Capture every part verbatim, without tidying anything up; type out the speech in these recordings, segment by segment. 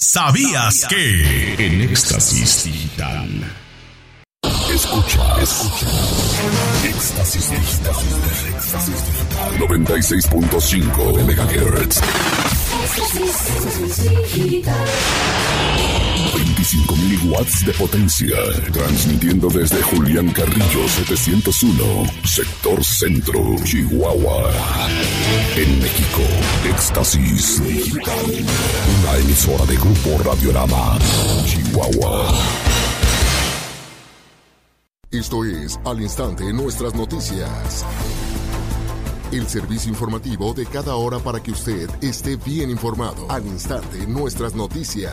¿Sabías que? En Éxtasis Digital. Escucha, escucha. Éxtasis Digital. Éxtasis Digital. noventa y seis punto cinco megahertz. veinticinco mil watts de potencia. Transmitiendo desde Julián Carrillo setecientos uno, Sector Centro, Chihuahua. En México, Éxtasis Digital. Una emisora de Grupo Radiorama, Chihuahua. Esto es Al Instante Nuestras Noticias. El servicio informativo de cada hora para que usted esté bien informado. Al Instante Nuestras Noticias.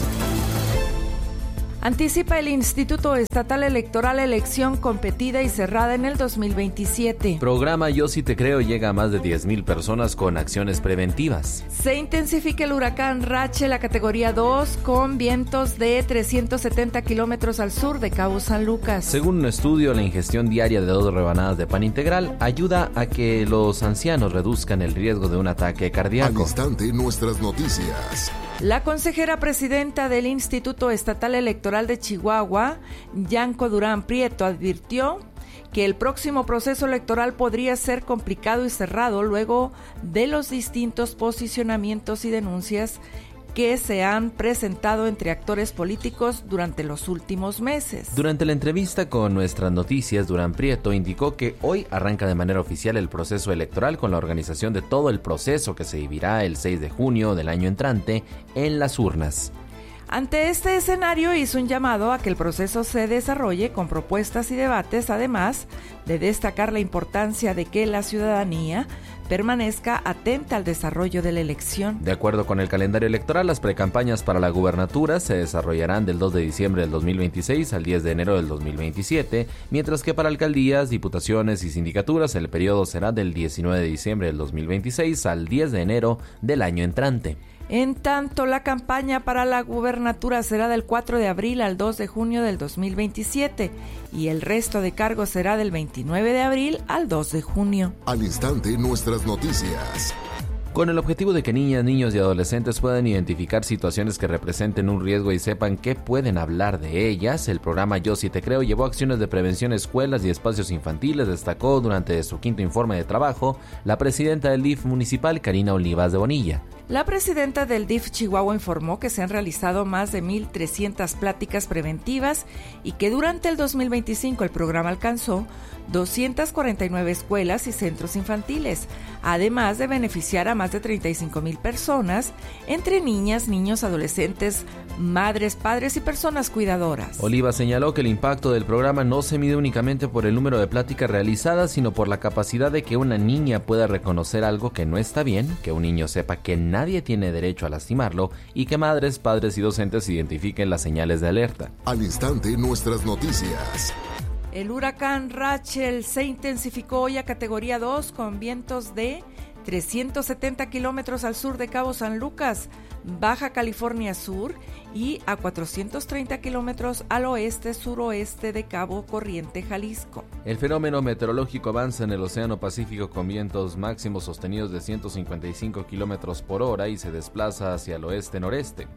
Anticipa el Instituto Estatal Electoral elección competida y cerrada en el dos mil veintisiete. Programa Yo Sí Te Creo llega a más de diez mil personas con acciones preventivas. Se intensifica el huracán Rachel a categoría dos con vientos de trescientos setenta kilómetros al sur de Cabo San Lucas. Según un estudio, la ingestión diaria de dos rebanadas de pan integral ayuda a que los ancianos reduzcan el riesgo de un ataque cardíaco. Al Instante Nuestras Noticias. La consejera presidenta del Instituto Estatal Electoral de Chihuahua, Yanko Durán Prieto, advirtió que el próximo proceso electoral podría ser complicado y cerrado luego de los distintos posicionamientos y denuncias que se han presentado entre actores políticos durante los últimos meses. Durante la entrevista con Nuestras Noticias, Durán Prieto indicó que hoy arranca de manera oficial el proceso electoral con la organización de todo el proceso que se vivirá el seis de junio del año entrante en las urnas. Ante este escenario hizo un llamado a que el proceso se desarrolle con propuestas y debates, además de destacar la importancia de que la ciudadanía permanezca atenta al desarrollo de la elección. De acuerdo con el calendario electoral, las precampañas para la gubernatura se desarrollarán del dos de diciembre del dos mil veintiséis al diez de enero del dos mil veintisiete, mientras que para alcaldías, diputaciones y sindicaturas el periodo será del diecinueve de diciembre del dos mil veintiséis al diez de enero del año entrante. En tanto, la campaña para la gubernatura será del cuatro de abril al dos de junio del dos mil veintisiete y el resto de cargos será del veintinueve de abril al dos de junio. Al Instante Nuestras Noticias. Con el objetivo de que niñas, niños y adolescentes puedan identificar situaciones que representen un riesgo y sepan que pueden hablar de ellas, el programa Yo Sí Te Creo llevó acciones de prevención a escuelas y espacios infantiles, destacó durante su quinto informe de trabajo la presidenta del D I F municipal, Karina Olivas de Bonilla. La presidenta del D I F Chihuahua informó que se han realizado más de mil trescientas pláticas preventivas y que durante el dos mil veinticinco el programa alcanzó doscientas cuarenta y nueve escuelas y centros infantiles, además de beneficiar a más de treinta y cinco mil personas, entre niñas, niños, adolescentes, madres, padres y personas cuidadoras. Oliva señaló que el impacto del programa no se mide únicamente por el número de pláticas realizadas, sino por la capacidad de que una niña pueda reconocer algo que no está bien, que un niño sepa que nadie tiene derecho a lastimarlo y que madres, padres y docentes identifiquen las señales de alerta. Al Instante Nuestras Noticias. El huracán Rachel se intensificó hoy a categoría dos con vientos de trescientos setenta kilómetros al sur de Cabo San Lucas, Baja California Sur, y a cuatrocientos treinta kilómetros al oeste-suroeste de Cabo Corriente, Jalisco. El fenómeno meteorológico avanza en el Océano Pacífico con vientos máximos sostenidos de ciento cincuenta y cinco kilómetros por hora y se desplaza hacia el oeste-noreste.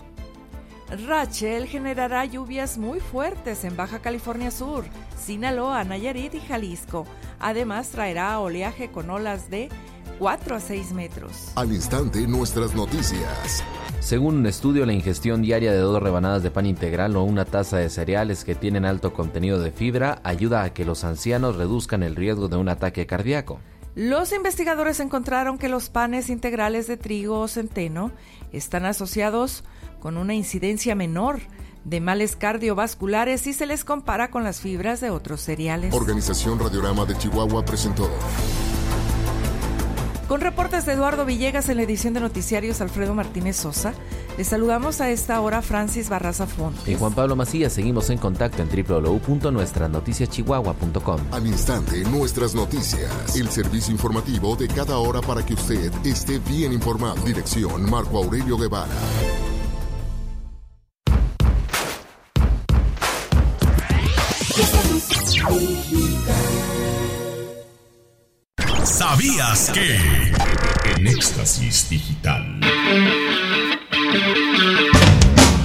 Rachel generará lluvias muy fuertes en Baja California Sur, Sinaloa, Nayarit y Jalisco. Además, traerá oleaje con olas de cuatro a seis metros. Al Instante Nuestras Noticias. Según un estudio, la ingestión diaria de dos rebanadas de pan integral o una taza de cereales que tienen alto contenido de fibra ayuda a que los ancianos reduzcan el riesgo de un ataque cardíaco. Los investigadores encontraron que los panes integrales de trigo o centeno están asociados con una incidencia menor de males cardiovasculares si se les compara con las fibras de otros cereales. Organización Radiorama de Chihuahua presentó. Con reportes de Eduardo Villegas en la edición de Noticiarios Alfredo Martínez Sosa, les saludamos a esta hora Francis Barraza Fontes. Y Juan Pablo Macías, seguimos en contacto en doble u doble u doble u punto nuestras noticias chihuahua punto com. Al Instante Nuestras Noticias, el servicio informativo de cada hora para que usted esté bien informado. Dirección Marco Aurelio Guevara. ¿Sabías que? En Éxtasis Digital.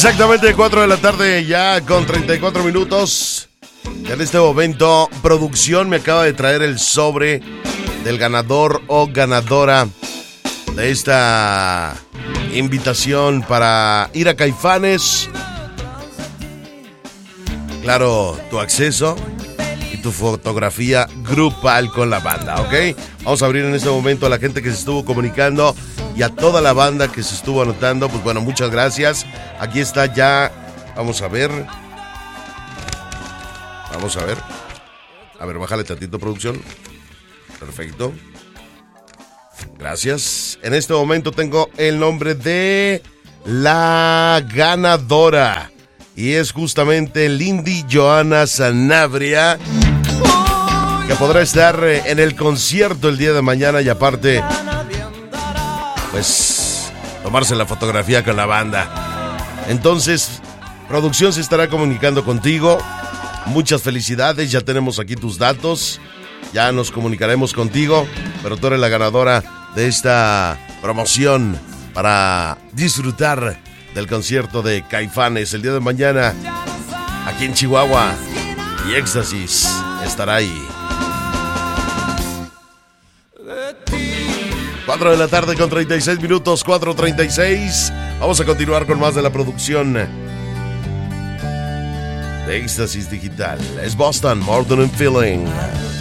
Exactamente cuatro de la tarde ya con treinta y cuatro minutos. Ya en este momento, producción me acaba de traer el sobre del ganador o ganadora de esta invitación para ir a Caifanes. Claro, tu acceso y tu fotografía grupal con la banda, ¿ok? Vamos a abrir en este momento a la gente que se estuvo comunicando y a toda la banda que se estuvo anotando. Pues bueno, muchas gracias. Aquí está ya. Vamos a ver. Vamos a ver. A ver, bájale tantito, producción. Perfecto. Gracias. En este momento tengo el nombre de la ganadora. Y es justamente Lindy Joana Sanabria, que podrá estar en el concierto el día de mañana y aparte, pues, tomarse la fotografía con la banda. Entonces, producción se estará comunicando contigo. Muchas felicidades, ya tenemos aquí tus datos. Ya nos comunicaremos contigo, pero tú eres la ganadora de esta promoción para disfrutar del concierto de Caifanes el día de mañana aquí en Chihuahua. Y Éxtasis estará ahí. cuatro de la tarde con treinta y seis minutos, cuatro treinta y seis. Vamos a continuar con más de la producción de Éxtasis Digital. Es Boston, More Than a Feeling.